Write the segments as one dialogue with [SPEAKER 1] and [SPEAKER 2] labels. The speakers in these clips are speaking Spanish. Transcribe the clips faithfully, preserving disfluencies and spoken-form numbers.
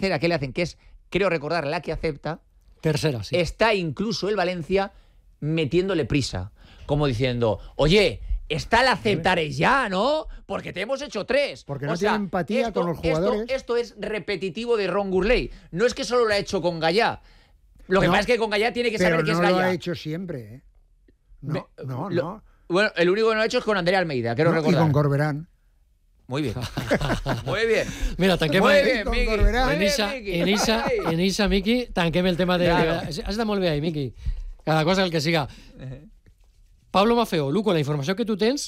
[SPEAKER 1] tercera que le hacen, que es, creo recordar, la que acepta,
[SPEAKER 2] tercera, sí.
[SPEAKER 1] está incluso el Valencia metiéndole prisa, como diciendo, oye, está el aceptaréis ya, ¿no? Porque te hemos hecho tres.
[SPEAKER 3] Porque no
[SPEAKER 1] o sea,
[SPEAKER 3] tiene empatía
[SPEAKER 1] esto,
[SPEAKER 3] con los jugadores.
[SPEAKER 1] Esto, esto es repetitivo de Ron Gurley. No es que solo lo ha hecho con Gallá. Lo que
[SPEAKER 3] no,
[SPEAKER 1] pasa es que con Gallá tiene que
[SPEAKER 3] pero
[SPEAKER 1] saber que
[SPEAKER 3] no
[SPEAKER 1] es Gallá.
[SPEAKER 3] lo ha hecho siempre, ¿eh? No,
[SPEAKER 1] Me,
[SPEAKER 3] no,
[SPEAKER 1] lo,
[SPEAKER 3] no.
[SPEAKER 1] Bueno, el único que no lo ha hecho es con Andrea Almeida, quiero
[SPEAKER 3] no,
[SPEAKER 1] recordar.
[SPEAKER 3] Y con Corberán.
[SPEAKER 1] Muy bien. Muy bien.
[SPEAKER 2] Mira, tanquem...
[SPEAKER 1] Muy bien, Miqui.
[SPEAKER 2] En Isa, en Isa, en Isa, Miqui, tanquem el tema de...
[SPEAKER 1] Claro.
[SPEAKER 2] Has de molt bé ahí, Miqui. Cada cosa el que siga. Pablo Maffeo, Luco, la informació que tu tens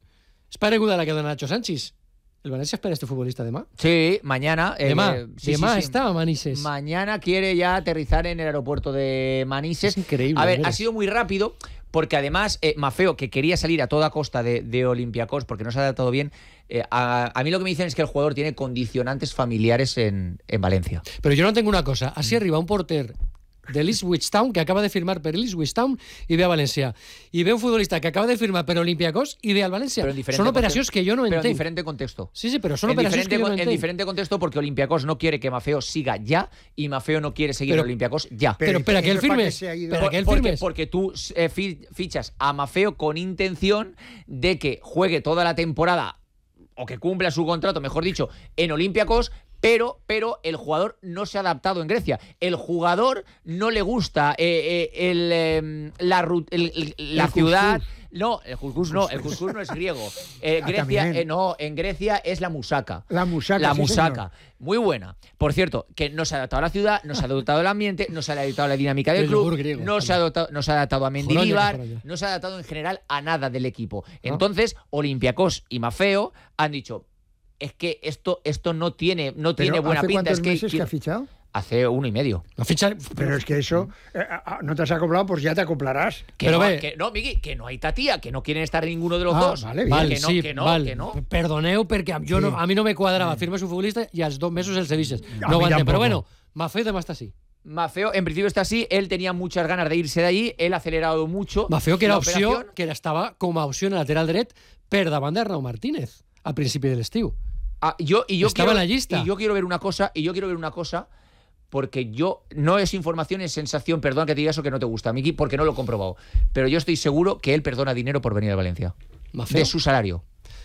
[SPEAKER 2] és pareguda a la que dona Nacho Sánchez. ¿El Valencia espera a este futbolista demà?
[SPEAKER 1] Sí, mañana. Eh,
[SPEAKER 2] Demà,
[SPEAKER 1] eh, sí,
[SPEAKER 2] demà
[SPEAKER 1] sí, sí.
[SPEAKER 2] está a Manises.
[SPEAKER 1] Mañana quiere ya aterrizar en el aeropuerto de Manises.
[SPEAKER 2] Es increíble.
[SPEAKER 1] A ver,
[SPEAKER 2] mira.
[SPEAKER 1] ha sido muy rápido porque además eh, Maffeo, que quería salir a toda costa de, de Olympiacos porque no se ha adaptado bien, eh, a, a mí lo que me dicen es que el jugador tiene condicionantes familiares en, en Valencia.
[SPEAKER 2] Pero yo no tengo una cosa. Así arriba un porter de l'Ipswich Town que acaba de firmar per l'Ipswich Town i ve a València. I ve un futbolista que acaba de firmar per Olympiacos i ve al València.
[SPEAKER 1] Pero en diferente
[SPEAKER 2] Son operacions
[SPEAKER 1] contexto.
[SPEAKER 2] que yo no
[SPEAKER 1] Pero en
[SPEAKER 2] entenc.
[SPEAKER 1] diferente contexto.
[SPEAKER 2] Sí, sí, pero son
[SPEAKER 1] En
[SPEAKER 2] operacions que
[SPEAKER 1] diferente,
[SPEAKER 2] yo no
[SPEAKER 1] en
[SPEAKER 2] entenc.
[SPEAKER 1] diferente contexto porque Olympiacos no quiere que Maffeo siga ya y Maffeo no quiere seguir
[SPEAKER 2] Pero-
[SPEAKER 1] en Olympiacos ya.
[SPEAKER 2] Pero
[SPEAKER 3] Pero
[SPEAKER 2] espera, que él
[SPEAKER 3] eso para
[SPEAKER 2] firme.
[SPEAKER 3] que se ha ido.
[SPEAKER 2] Espera, que él
[SPEAKER 1] porque,
[SPEAKER 2] firme.
[SPEAKER 1] porque tú eh, fi- fichas a Maffeo con intención de que juegue toda la temporada o que cumpla su contrato, mejor dicho, en Olympiacos, pero, pero el jugador no se ha adaptado en Grecia. El jugador no le gusta eh, eh, el, eh, la, ru- el- el- la
[SPEAKER 3] El
[SPEAKER 1] ciudad.
[SPEAKER 3] cuscús.
[SPEAKER 1] No, el cuscús no, el cuscús no es griego. Eh,
[SPEAKER 3] Ah,
[SPEAKER 1] Grecia,
[SPEAKER 3] también.
[SPEAKER 1] eh, no, en Grecia es la musaca.
[SPEAKER 3] La musaca,
[SPEAKER 1] La
[SPEAKER 3] sí,
[SPEAKER 1] musaca. Muy buena. Por cierto, que no se ha adaptado a la ciudad, no se ha adaptado al ambiente, no se ha adaptado a la dinámica del
[SPEAKER 2] El
[SPEAKER 1] club,
[SPEAKER 2] yogur griego,
[SPEAKER 1] no se, ha adaptado, no se ha adaptado a
[SPEAKER 2] Joroña,
[SPEAKER 1] Mendilibar,
[SPEAKER 2] Joroña.
[SPEAKER 1] no se ha adaptado en general a nada del equipo. Entonces, Olympiacos y Maffeo han dicho, es que esto, esto no tiene, no
[SPEAKER 3] Pero
[SPEAKER 1] tiene buena
[SPEAKER 3] ¿hace
[SPEAKER 1] pinta.
[SPEAKER 3] cuántos
[SPEAKER 1] Es que,
[SPEAKER 3] meses que ha fichado?
[SPEAKER 1] Hace uno y medio.
[SPEAKER 2] La ficha...
[SPEAKER 3] Pero es que eso, eh, ah, no te has acoplado, pues ya te acoplarás.
[SPEAKER 1] Que
[SPEAKER 2] Pero
[SPEAKER 1] no,
[SPEAKER 2] ve-
[SPEAKER 1] que no, Miguel, que no hay tatía, que no quieren estar ninguno de los
[SPEAKER 3] Ah,
[SPEAKER 1] dos.
[SPEAKER 3] vale, bien.
[SPEAKER 2] Val,
[SPEAKER 1] que no,
[SPEAKER 2] sí,
[SPEAKER 1] que no,
[SPEAKER 2] val.
[SPEAKER 1] que no.
[SPEAKER 2] Perdoneu perquè a- jo
[SPEAKER 3] Sí.
[SPEAKER 2] no, a mi no me quadrava. Firmes un futbolista i als dos mesos el ceviches.
[SPEAKER 3] A
[SPEAKER 2] No
[SPEAKER 3] mi
[SPEAKER 2] ho entenc.
[SPEAKER 3] tampoco.
[SPEAKER 2] Però bueno, Maffeo demà està así.
[SPEAKER 1] Maffeo, en principio está así, él tenía muchas ganas de irse de allí, él ha acelerado mucho.
[SPEAKER 2] Maffeo, que era
[SPEAKER 1] la
[SPEAKER 2] opció,
[SPEAKER 1] operación.
[SPEAKER 2] que estava com a opció en el lateral dret per davant d'Arnau Martínez al principi de l'estiu.
[SPEAKER 1] Ah, yo, y yo
[SPEAKER 2] Estaba
[SPEAKER 1] quiero,
[SPEAKER 2] en la lista.
[SPEAKER 1] Y yo quiero ver una cosa, y yo quiero ver una cosa, porque yo, no es información, es sensación, perdón que te diga eso que no te gusta, Miki, porque no lo he comprobado. Pero yo estoy seguro que él perdona dinero por venir a Valencia.
[SPEAKER 2] Maffeo.
[SPEAKER 1] De su salario.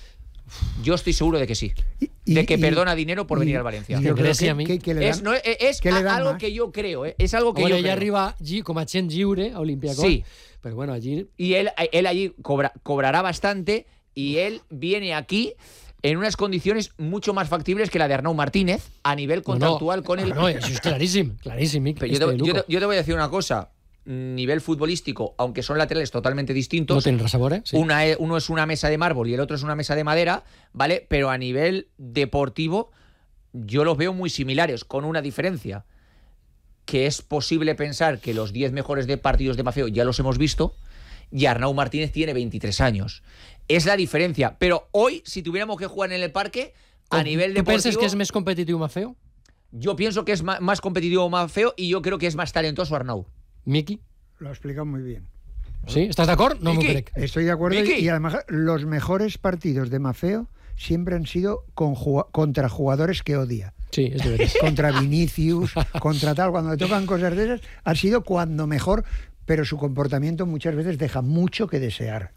[SPEAKER 1] Yo estoy seguro de que sí.
[SPEAKER 3] Y- y-
[SPEAKER 1] de que
[SPEAKER 3] y-
[SPEAKER 1] perdona dinero por
[SPEAKER 3] y-
[SPEAKER 1] venir al Valencia.
[SPEAKER 3] y yo creo
[SPEAKER 2] Grecia
[SPEAKER 3] que,
[SPEAKER 2] a mí.
[SPEAKER 3] que- que le
[SPEAKER 1] Es,
[SPEAKER 3] dan-
[SPEAKER 1] no, es, es
[SPEAKER 3] ¿Qué le dan
[SPEAKER 1] algo
[SPEAKER 3] más?
[SPEAKER 1] que yo creo, ¿eh? Es algo que
[SPEAKER 2] Bueno,
[SPEAKER 1] yo
[SPEAKER 2] ella
[SPEAKER 1] creo.
[SPEAKER 2] arriba gi- com a gent lliure a Olympiacos.
[SPEAKER 1] Sí.
[SPEAKER 2] Però bueno, allí...
[SPEAKER 1] Y él, él allí cobra- cobrará bastante y él viene aquí en unas condiciones mucho más factibles que la de Arnau Martínez a nivel contractual
[SPEAKER 2] no,
[SPEAKER 1] con el...
[SPEAKER 2] No, això és claríssim, claríssim, Miqui.
[SPEAKER 1] Pero yo,
[SPEAKER 2] Este
[SPEAKER 1] te, yo,
[SPEAKER 2] Luco.
[SPEAKER 1] te, yo te voy a decir una cosa. Nivel futbolístico, aunque son laterales totalmente distintos,
[SPEAKER 2] No tenen res a veure, sí.
[SPEAKER 1] una es- uno es una mesa de mármol y el otro es una mesa de madera, ¿vale? Pero a nivel deportivo yo los veo muy similares, con una diferencia, que es posible pensar que los diez mejores de partidos de Maffeo ya los hemos visto y Arnau Martínez tiene veintitrés años. Es la diferencia. Pero hoy, si tuviéramos que jugar en el parque, a nivel
[SPEAKER 2] Tu
[SPEAKER 1] deportivo...
[SPEAKER 2] penses que és més competitiu Maffeo?
[SPEAKER 1] Yo pienso que es ma- más competitivo Maffeo y yo creo que es más talentoso Arnau.
[SPEAKER 2] Miqui?
[SPEAKER 3] Lo ha explicado muy bien.
[SPEAKER 2] Sí? Estàs d'acord? No m'ho
[SPEAKER 1] Miqui.
[SPEAKER 2] crec.
[SPEAKER 3] Estoy de acuerdo.
[SPEAKER 1] Miki.
[SPEAKER 3] Y además, los mejores partidos de Maffeo siempre han sido con ju- contra jugadores que odia.
[SPEAKER 2] Sí, és de veres.
[SPEAKER 3] Contra Vinicius, contra tal. Cuando le tocan cosas de esas, ha sido cuando mejor, pero su comportamiento muchas veces deja mucho que desear.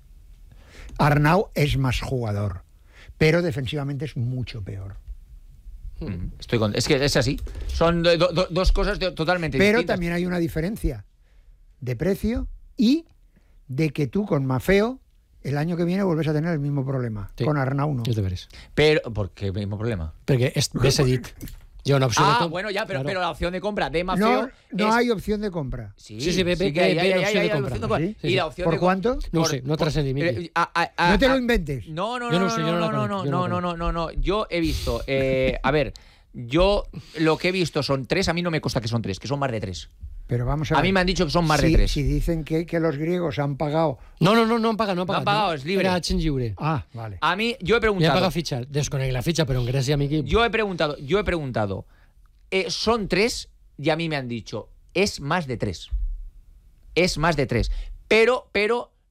[SPEAKER 3] Arnau es más jugador, pero defensivamente es mucho peor.
[SPEAKER 1] Estoy con... Es que es así. Son do- do- dos cosas de- totalmente
[SPEAKER 3] Pero
[SPEAKER 1] distintas.
[SPEAKER 3] también hay una diferencia de precio y de que tú con Maffeo el año que viene vuelves a tener el mismo problema.
[SPEAKER 2] Sí.
[SPEAKER 3] Con Arnau no.
[SPEAKER 2] És de veres.
[SPEAKER 1] Pero, ¿por qué mismo problema?
[SPEAKER 2] Perquè és, bé s'ha dit. Hi ha una opció de
[SPEAKER 1] Ah,
[SPEAKER 2] com-
[SPEAKER 1] bueno, ya, pero,
[SPEAKER 2] Claro.
[SPEAKER 1] pero la opción de compra de Maffeo
[SPEAKER 3] No, no
[SPEAKER 1] es-
[SPEAKER 3] hay opción de compra.
[SPEAKER 1] Sí,
[SPEAKER 2] Sí, sí, ve- ve-
[SPEAKER 1] que
[SPEAKER 2] ve-
[SPEAKER 1] hay,
[SPEAKER 2] ve
[SPEAKER 1] hay,
[SPEAKER 2] la
[SPEAKER 1] hay,
[SPEAKER 2] opción
[SPEAKER 1] hay
[SPEAKER 2] de
[SPEAKER 1] la
[SPEAKER 2] compra,
[SPEAKER 1] opción de compra.
[SPEAKER 3] ¿sí?
[SPEAKER 2] Sí,
[SPEAKER 1] Y
[SPEAKER 2] sí.
[SPEAKER 1] la opción
[SPEAKER 3] ¿Por
[SPEAKER 1] de
[SPEAKER 3] cuánto?
[SPEAKER 2] No ho
[SPEAKER 1] por-
[SPEAKER 2] sé, no
[SPEAKER 1] por-
[SPEAKER 2] trascendi, Miqui.
[SPEAKER 1] eh, a- a- a-
[SPEAKER 3] No te lo
[SPEAKER 1] a-
[SPEAKER 3] inventes.
[SPEAKER 1] No, no,
[SPEAKER 2] Yo
[SPEAKER 1] no,
[SPEAKER 2] no sé,
[SPEAKER 1] no,
[SPEAKER 2] yo no la
[SPEAKER 1] no, no,
[SPEAKER 2] conozco,
[SPEAKER 1] no,
[SPEAKER 2] yo no
[SPEAKER 1] no,
[SPEAKER 2] la
[SPEAKER 1] no, no, no, no. Yo he visto, eh, a ver, yo lo que he visto son tres, a mí no me consta que son tres, que son más de tres.
[SPEAKER 3] Pero vamos a
[SPEAKER 1] A
[SPEAKER 3] ver.
[SPEAKER 1] mí me han dicho que son más de
[SPEAKER 3] si,
[SPEAKER 1] tres.
[SPEAKER 3] Si dicen que, que los griegos han pagado.
[SPEAKER 2] No, no, no, no han pagat, no han
[SPEAKER 1] No
[SPEAKER 2] pagat.
[SPEAKER 1] han pagado, és lliure.
[SPEAKER 2] Era gent lliure.
[SPEAKER 3] Ah, vale.
[SPEAKER 1] A mí, yo he
[SPEAKER 2] I han
[SPEAKER 1] preguntado,
[SPEAKER 2] pagat fitxa. Desconec la fitxa, però en Grècia, Miqui...
[SPEAKER 1] yo he preguntado, yo he preguntado, eh, son tres y a mí me han dicho, es más de tres. Es más de tres. Pero, pero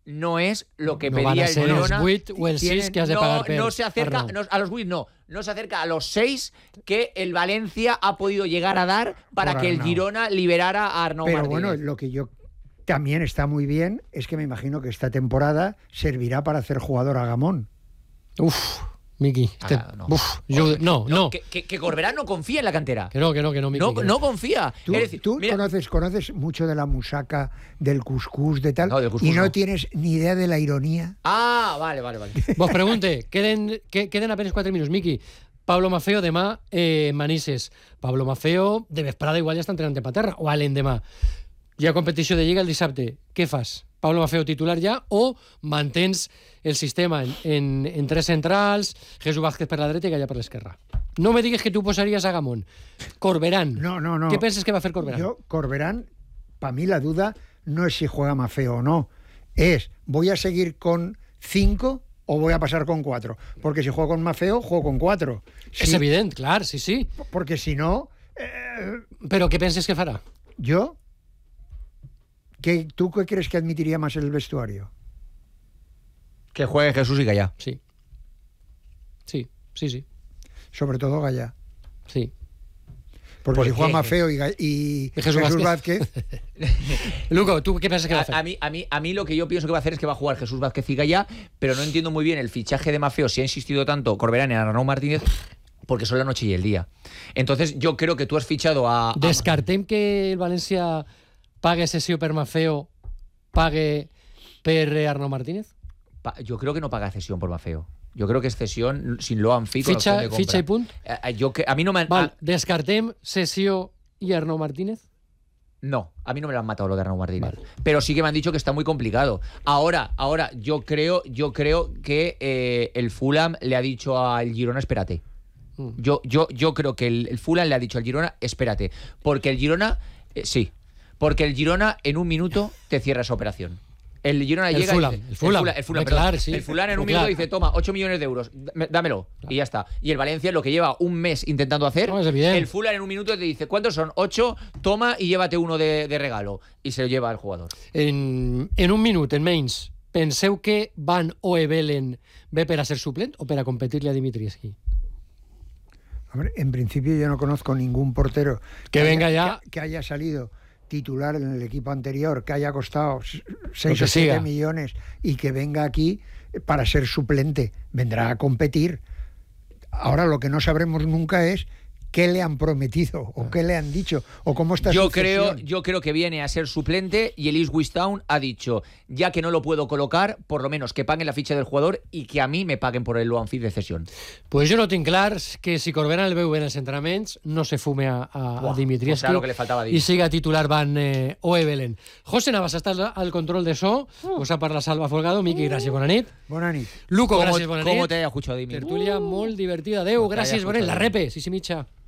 [SPEAKER 1] no es lo que
[SPEAKER 2] no
[SPEAKER 1] pedía
[SPEAKER 2] van a
[SPEAKER 1] el
[SPEAKER 2] ser
[SPEAKER 1] Girona.
[SPEAKER 2] els vuit o els sis que has de
[SPEAKER 1] no,
[SPEAKER 2] pagar per
[SPEAKER 1] no se acerca,
[SPEAKER 2] Arnau.
[SPEAKER 1] no, a los vuit no, no se acerca a los seis que el Valencia ha podido llegar a dar para
[SPEAKER 3] Por
[SPEAKER 1] que el
[SPEAKER 3] Arnau.
[SPEAKER 1] Girona liberara a Arnau
[SPEAKER 3] Pero
[SPEAKER 1] Martínez.
[SPEAKER 3] bueno, lo que yo también está muy bien es que me imagino que esta temporada servirá para hacer jugador a Gamón.
[SPEAKER 2] Uf, Miqui. Este,
[SPEAKER 1] Ah, no.
[SPEAKER 2] uf, jo, no, no.
[SPEAKER 1] Que, que, que Corberán no confía en la cantera.
[SPEAKER 2] Que no, que no, que no, Miqui.
[SPEAKER 1] No,
[SPEAKER 2] que
[SPEAKER 1] no confía.
[SPEAKER 3] Tú,
[SPEAKER 1] es decir,
[SPEAKER 3] tú
[SPEAKER 1] mira,
[SPEAKER 3] conoces, conoces mucho de la musaca, del cuscús, de tal,
[SPEAKER 1] No, del cuscús
[SPEAKER 3] y no,
[SPEAKER 1] no.
[SPEAKER 3] tienes ni idea de la ironía.
[SPEAKER 1] Ah, vale, vale, vale.
[SPEAKER 2] Vos pregunte, queden, que, queden apenas quatre minuts, Miqui. Pablo Mafeo demà eh, Manises. Pablo Mafeo de vesprada igual ja està entrenant de paterra, o Allen demà. Hi ha competició de Lliga el dissabte. Què fas? Pablo Mafeo titular ja o mantens el sistema en, en, en tres centrals, Jesús Vázquez per la dreta i Gallà per l'esquerra? No me digues que tu posaries a Gamón. Corberán.
[SPEAKER 3] No, no, no.
[SPEAKER 2] ¿Qué penses que va a hacer Corberán?
[SPEAKER 3] Yo, Corberán, para mí la duda no es si juega Mafeo o no. Es, ¿voy a seguir con cinco o voy a pasar con cuatro? Porque si juego con Mafeo, juego con cuatro.
[SPEAKER 2] És
[SPEAKER 3] Si-
[SPEAKER 2] evident, clar, sí, sí.
[SPEAKER 3] Porque si no, eh,
[SPEAKER 2] Però què penses que farà?
[SPEAKER 3] yo... ¿qué, ¿Tú qué crees que admitiría más el vestuario?
[SPEAKER 1] Que juegue Jesús y Gallá.
[SPEAKER 2] Sí. Sí, sí, sí.
[SPEAKER 3] Sobre todo Gallá.
[SPEAKER 2] Sí.
[SPEAKER 3] Porque
[SPEAKER 1] ¿Por
[SPEAKER 3] si juega
[SPEAKER 1] qué?
[SPEAKER 3] Mafeo y, Ga- y
[SPEAKER 2] Y Jesús
[SPEAKER 3] Jesús,
[SPEAKER 2] Vázquez.
[SPEAKER 3] Vázquez,
[SPEAKER 2] Luco, ¿tú qué piensas que va a hacer?
[SPEAKER 1] A, a mí, a, mí, a mí lo que yo pienso que va a hacer es que va a jugar Jesús Vázquez y Gallá, pero no entiendo muy bien el fichaje de Mafeo, si ha insistido tanto Corberán en Arnau Martínez, porque son la noche y el día. Entonces yo creo que tú has fichado a... a-
[SPEAKER 2] Descartem que el València pague sessió per Mafeo, pague per eh, Arnau Martínez?
[SPEAKER 1] pa- yo creo que no paga cesión por Mafeo. Yo creo que es cesión sin Loan Fi con
[SPEAKER 2] Ficha-
[SPEAKER 1] opción de compra.
[SPEAKER 2] ficha y punt?
[SPEAKER 1] Eh, eh, yo que, a mí no me han...
[SPEAKER 2] Val,
[SPEAKER 1] a-
[SPEAKER 2] descartem sessió i Arnau Martínez?
[SPEAKER 1] no, a mí no me lo han matado lo de Arnau Martínez.
[SPEAKER 2] Vale.
[SPEAKER 1] Pero sí que me han dicho que está muy complicado. Ahora, ahora, yo creo, yo creo que eh, el Fulham le ha dicho al Girona, espérate.
[SPEAKER 2] Mm.
[SPEAKER 1] Yo, yo, yo creo que el, el Fulham le ha dicho al Girona, espérate. Porque el Girona, eh, sí, porque el Girona en un minuto te cierra esa operación. El Girona
[SPEAKER 2] El
[SPEAKER 1] llega
[SPEAKER 2] Fulham,
[SPEAKER 1] y dice,
[SPEAKER 2] el Fulham.
[SPEAKER 1] el Fulham,
[SPEAKER 2] Hombre,
[SPEAKER 1] perdón.
[SPEAKER 2] clar, sí.
[SPEAKER 1] El Fulham en un
[SPEAKER 2] Clar.
[SPEAKER 1] minuto dice, toma, ocho millones de euros, dame- dámelo, y ya está. Y el Valencia, lo que lleva un mes intentando hacer,
[SPEAKER 2] No, és evident.
[SPEAKER 1] el Fulham en un minuto te dice, ¿cuántos son? Ocho, toma y llévate uno de, de regalo. Y se lo lleva al jugador.
[SPEAKER 2] En, en un minut, en menys, penseu que Van Oevelen ve per a ser suplent o per a competir-li a Dimitrievski?
[SPEAKER 3] Hombre, en principio yo no conozco ningún portero
[SPEAKER 2] Que venga
[SPEAKER 3] haya,
[SPEAKER 2] ya.
[SPEAKER 3] que, que haya salido titular en el equipo anterior, que haya costado
[SPEAKER 2] Lo
[SPEAKER 3] seis
[SPEAKER 2] que
[SPEAKER 3] o siete
[SPEAKER 2] siga.
[SPEAKER 3] millones y que venga aquí para ser suplente. Vendrá a competir. Ahora lo que no sabremos nunca es qué le han prometido o qué le han dicho o cómo está
[SPEAKER 1] Yo
[SPEAKER 3] su
[SPEAKER 1] creo,
[SPEAKER 3] cesión.
[SPEAKER 1] yo creo que viene a ser suplente y el Ipswich Town ha dicho, ya que no lo puedo colocar, por lo menos que paguen la ficha del jugador y que a mí me paguen por el loan fee de cesión.
[SPEAKER 2] Pues jo no tinc clar que si Corberán el veu bé en els entrenaments no se fume a, a,
[SPEAKER 1] Buah,
[SPEAKER 2] a Dimitrievski
[SPEAKER 1] o sea, lo que le faltaba dir.
[SPEAKER 2] i siga titular Van eh, Oevelen. José Navas està al, al control de so, us ha parlat Salva Folgado. Miqui, gràcies, bona nit.
[SPEAKER 3] Bona nit.
[SPEAKER 2] Luco,
[SPEAKER 1] ¿Cómo,
[SPEAKER 2] gràcies, bona
[SPEAKER 1] cómo
[SPEAKER 2] nit.
[SPEAKER 1] te haya escuchado, Dimi?
[SPEAKER 2] Tertúlia molt divertida. Adéu,
[SPEAKER 1] Como te haya
[SPEAKER 2] gràcies, bona nit. La
[SPEAKER 1] escuchado.
[SPEAKER 2] repe, sí, sí, mitja.